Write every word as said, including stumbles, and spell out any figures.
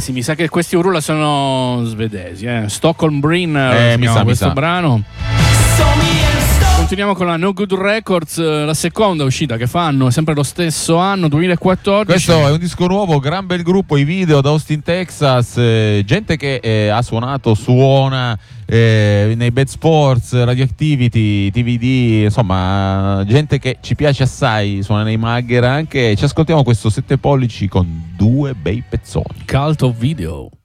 sì, mi sa che questi urla sono svedesi, eh. Stockholm Brain, eh, mi sa, questo mi sa. brano. Continuiamo con la No Good Records, la seconda uscita che fanno, sempre lo stesso anno, duemilaquattordici. Questo è un disco nuovo, gran bel gruppo, i video da Austin, Texas, eh, gente che eh, ha suonato, suona eh, nei Bad Sports, Radioactivity, T V D, insomma, gente che ci piace assai, suona nei Magger anche. Ci ascoltiamo questo sette pollici con due bei pezzoni. Cult of Video.